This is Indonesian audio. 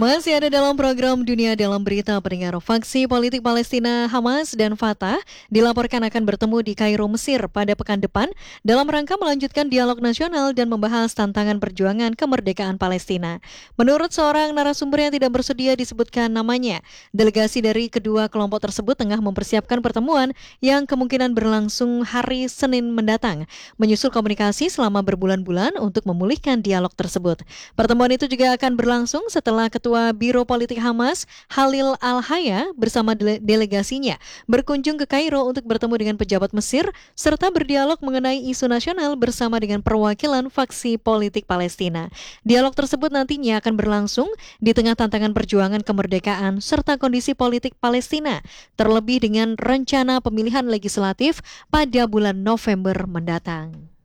Masih ada dalam program Dunia Dalam Berita pendengar. Faksi politik Palestina Hamas dan Fatah dilaporkan akan bertemu di Kairo, Mesir pada pekan depan dalam rangka melanjutkan dialog nasional dan membahas tantangan perjuangan kemerdekaan Palestina. Menurut seorang narasumber yang tidak bersedia disebutkan namanya, delegasi dari kedua kelompok tersebut tengah mempersiapkan pertemuan yang kemungkinan berlangsung hari Senin mendatang, menyusul komunikasi selama berbulan-bulan untuk memulihkan dialog tersebut. Pertemuan itu juga akan berlangsung setelah Ketua Biro Politik Hamas, Khalil Al-Haya, bersama delegasinya berkunjung ke Kairo untuk bertemu dengan pejabat Mesir serta berdialog mengenai isu nasional bersama dengan perwakilan faksi politik Palestina. Dialog tersebut nantinya akan berlangsung di tengah tantangan perjuangan kemerdekaan serta kondisi politik Palestina, terlebih dengan rencana pemilihan legislatif pada bulan November mendatang.